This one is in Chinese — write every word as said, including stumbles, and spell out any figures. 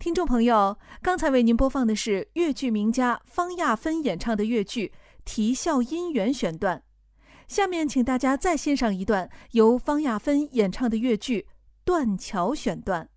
听众朋友，刚才为您播放的是越剧名家方亚芬演唱的越剧《啼笑姻缘》选段。下面请大家再欣赏一段由方亚芬演唱的越剧《断桥》选段。